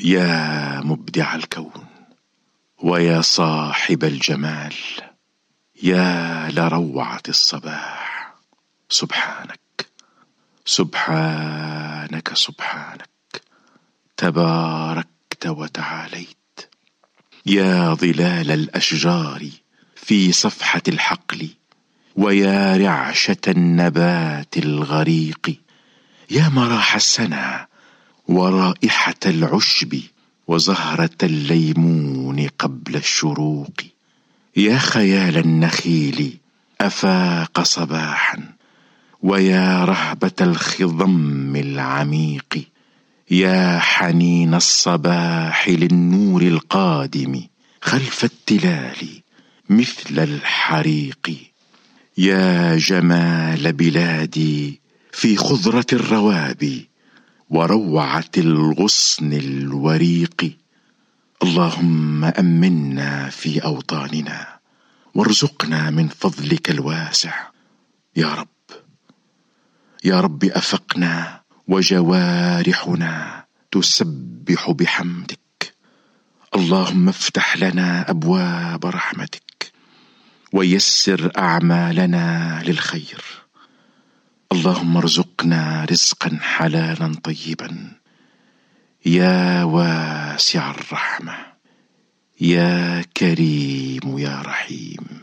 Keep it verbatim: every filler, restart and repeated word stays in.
يا مبدع الكون ويا صاحب الجمال، يا لروعة الصباح. سبحانك سبحانك سبحانك، تباركت وتعاليت. يا ظلال الأشجار في صفحة الحقل، ويا رعشة النبات الغريق، يا مراح السنا ورائحة العشب وزهرة الليمون قبل الشروق، يا خيال النخيل أفاق صباحا، ويا رهبة الخضم العميق، يا حنين الصباح للنور القادم خلف التلال مثل الحريق، يا جمال بلادي في خضرة الروابي وروعة الغصن الوريق. اللهم أمنا في أوطاننا وارزقنا من فضلك الواسع. يا رب يا رب أفقنا وجوارحنا تسبح بحمدك. اللهم افتح لنا أبواب رحمتك ويسر أعمالنا للخير. اللهم ارزقنا رزقا حلالا طيبا يا واسع الرحمة، يا كريم يا رحيم.